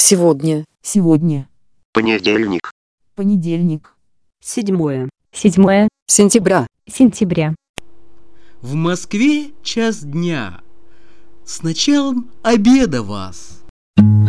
Сегодня. Сегодня. Понедельник. Понедельник. 7 Сентября. сентября. В Москве час дня. С началом обеда вас.